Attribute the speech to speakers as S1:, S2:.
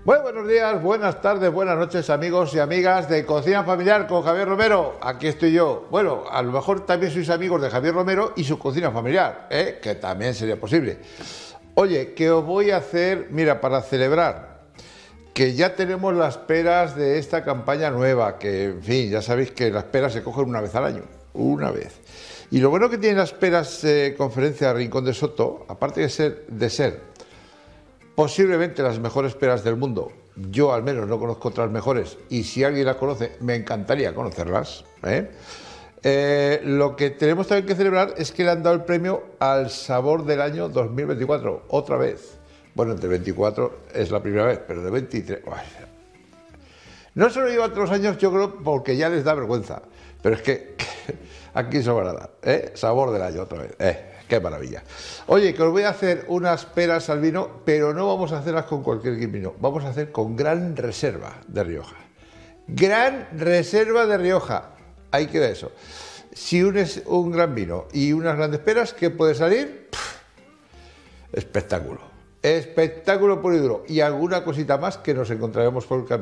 S1: Muy buenos días, buenas tardes, buenas noches, amigos y amigas de Cocina Familiar con Javier Romero. Aquí estoy yo. Bueno, a lo mejor también sois amigos de Javier Romero y su cocina familiar, que también sería posible. Oye, que os voy a hacer, mira, para celebrar que ya tenemos las peras de esta campaña nueva, que, en fin, ya sabéis que las peras se cogen una vez al año, una vez. Y lo bueno que tienen las peras Conferencia Rincón de Soto, aparte de ser posiblemente las mejores peras del mundo, yo al menos no conozco otras mejores, y si alguien las conoce, me encantaría conocerlas. Lo que tenemos también que celebrar es que le han dado el premio al sabor del año 2024, otra vez. Bueno, de 24 es la primera vez, pero de 23... No se lo lleva otros años, yo creo, porque ya les da vergüenza, pero es que aquí se van a dar, sabor del año otra vez, qué maravilla. Oye, que os voy a hacer unas peras al vino, pero no vamos a hacerlas con cualquier vino, vamos a hacer con Gran Reserva de Rioja. Gran Reserva de Rioja, ahí queda eso. Si unes un gran vino y unas grandes peras, ¿qué puede salir? Espectáculo. Espectáculo puro y duro. Y alguna cosita más que nos encontraremos por el camino.